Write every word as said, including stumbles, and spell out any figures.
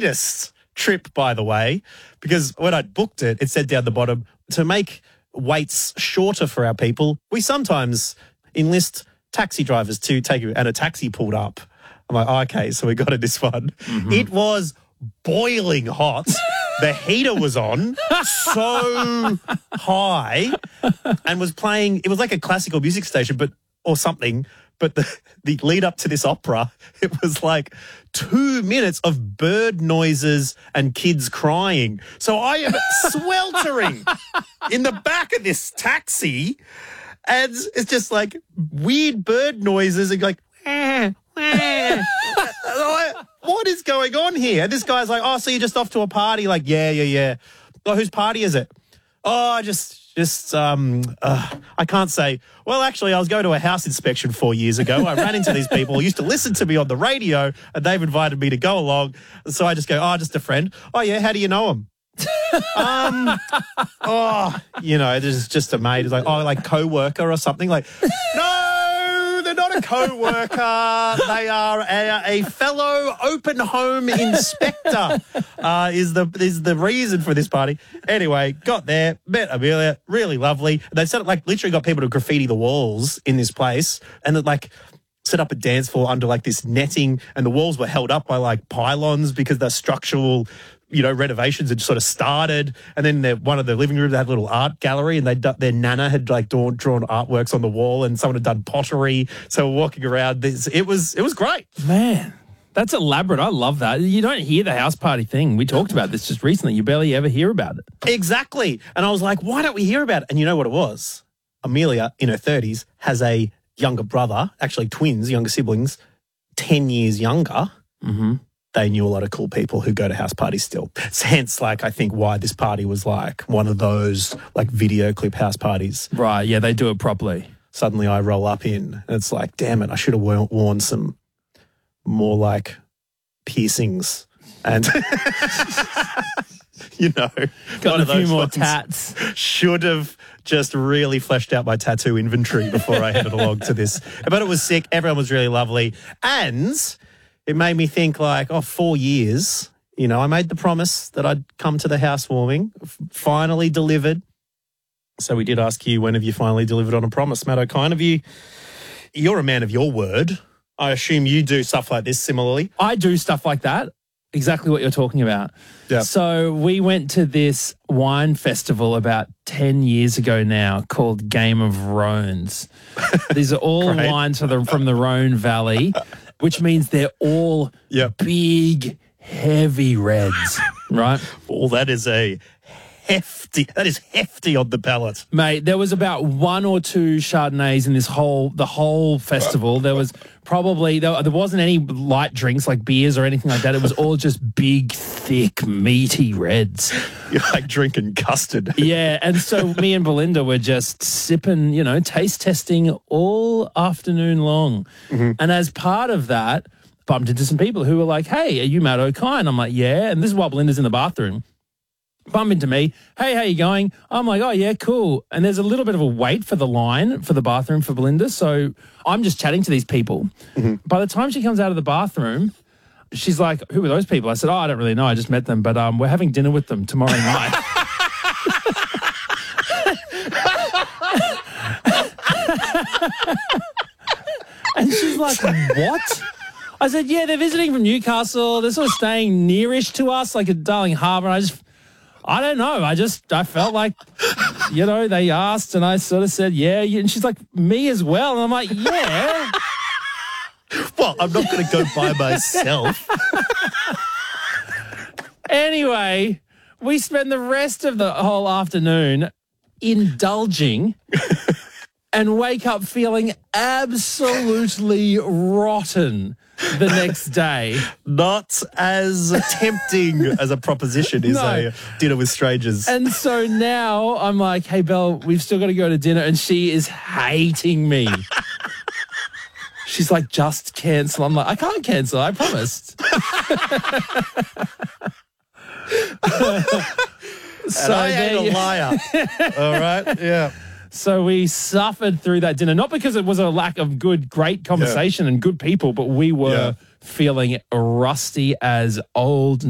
weirdest trip, by the way, because when I booked it, it said down the bottom, to make waits shorter for our people, we sometimes enlist taxi drivers to take you, and a taxi pulled up. I'm like, oh, okay, so we got in this one. Mm-hmm. It was boiling hot. The heater was on so high and was playing, it was like a classical music station, but or something. But the, the lead up to this opera, it was like two minutes of bird noises and kids crying. So I am sweltering in the back of this taxi, and it's just like weird bird noises and like, eh, eh. What is going on here? And this guy's like, oh, so you're just off to a party? Like, yeah, yeah, yeah. Oh, whose party is it? Oh, I just, just, um, uh, I can't say. Well, actually, I was going to a house inspection four years ago. I ran into these people who used to listen to me on the radio, and they've invited me to go along. So I just go, oh, just a friend. Oh, yeah, how do you know him? um, oh, you know, there's just a mate. It's like, oh, like co-worker or something. Like, no, they're not a co-worker. They are a, a fellow open home inspector. Uh, is the is the reason for this party. Anyway, got there, met Amelia, really lovely. They set up, like, literally got people to graffiti the walls in this place, and that, like, set up a dance floor under like this netting, and the walls were held up by like pylons because the structural, you know, renovations had sort of started. And then the, one of the living rooms had a little art gallery, and they their nana had like drawn, drawn artworks on the wall, and someone had done pottery. So we're walking around this. It was it was great. Man, that's elaborate. I love that. You don't hear the house party thing. We talked about this just recently. You barely ever hear about it. Exactly. And I was like, why don't we hear about it? And you know what it was? Amelia, in her thirties, has a younger brother, actually twins, younger siblings, ten years younger. Mm-hmm. They knew a lot of cool people who go to house parties still. Hence, like, I think why this party was like one of those like video clip house parties. Right, yeah, they do it properly. Suddenly I roll up in, and it's like, damn it, I should have worn, worn some more piercings and, you know. Got a few more ones. tats. Should have just really fleshed out my tattoo inventory before I headed along to this. But it was sick. Everyone was really lovely. And it made me think like, oh, four years, you know, I made the promise that I'd come to the housewarming, f- finally delivered. So we did ask you, when have you finally delivered on a promise, Matt O'Kine? Have you, you're a man of your word. I assume you do stuff like this similarly. I do stuff like that. Exactly what you're talking about. Yeah. So we went to this wine festival about ten years ago now called Game of Rhones. These are all wines from the, from the Rhone Valley, which means they're all yep. big, heavy reds, right? Well, that is a hefty, that is hefty on the palate. Mate, there was about one or two Chardonnays in this whole, the whole festival. There was probably, there, there wasn't any light drinks like beers or anything like that. It was all just big, thick, meaty reds. You're like drinking custard. Yeah, and so me and Belinda were just sipping, you know, taste testing all afternoon long. Mm-hmm. And as part of that, bumped into some people who were like, hey, are you Matt O'Kine? I'm like, yeah. And this is while Belinda's in the bathroom. Bump into me. Hey, how you going? I'm like, oh, yeah, cool. And there's a little bit of a wait for the line for the bathroom for Belinda. So I'm just chatting to these people. Mm-hmm. By the time she comes out of the bathroom, she's like, who are those people? I said, oh, I don't really know. I just met them. But um, we're having dinner with them tomorrow night. And she's like, what? I said, yeah, they're visiting from Newcastle. They're sort of staying nearish to us, like at Darling Harbour. And I just... I don't know. I just, I felt like, you know, they asked and I sort of said, yeah. And she's like, me as well. And I'm like, yeah. Well, I'm not going to go by myself. Anyway, we spend the rest of the whole afternoon indulging and wake up feeling absolutely rotten the next day. Not as tempting as a proposition is No. a dinner with strangers. And so now I'm like, hey, Belle, we've still got to go to dinner. And she is hating me. She's like, just cancel. I'm like, I can't cancel. I promised. So I ain't a liar. All right? Yeah. So we suffered through that dinner, not because it was a lack of good, great conversation yeah. and good people, but we were yeah. feeling rusty as old